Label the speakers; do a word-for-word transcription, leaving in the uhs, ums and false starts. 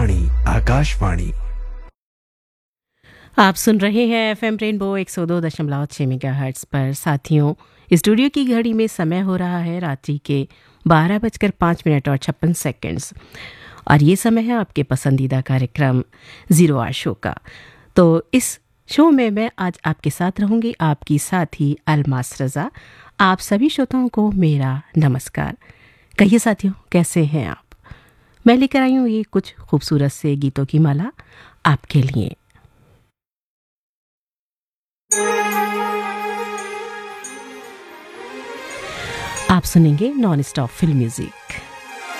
Speaker 1: वाणी आकाशवाणी।
Speaker 2: आप सुन रहे हैं एफएम रेनबो एक सौ दो दशमलव छह मेगाहर्ट्ज पर। साथियों, स्टूडियो की घड़ी में समय हो रहा है रात्रि के बारह बजकर पाँच मिनट और छप्पन सेकंड्स, और ये समय है आपके पसंदीदा कार्यक्रम ज़ीरो आवर शो का। तो इस शो में मैं आज आपके साथ रहूंगी, आपकी साथी अलमास रज़ा। आप सभी श्रोताओं को मेरा नमस्कार। कहिए साथियों, कैसे हैं आप? मैं लेकर आई हूँ ये कुछ खूबसूरत से गीतों की माला आपके लिए। आप सुनेंगे नॉन स्टॉप फिल्म म्यूजिक।